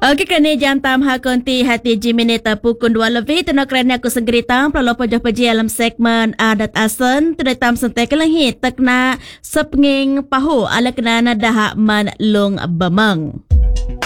Okey, kini jam tam ha konti hati jiminita pukul 2 lebih. Tenok kerana aku senggeritang perlu pojok peji dalam segmen adat asen. Tudai tam sentai kelenghi tekna sepenging pahu ala kenana dahak man lung bamang.